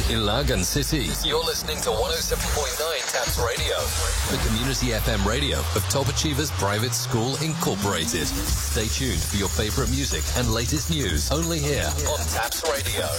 in Lagan City. You're listening to 107.9 TAPS Radio, the community FM radio of Top Achievers Private School Incorporated. Stay tuned for your favorite music and latest news only here on TAPS Radio.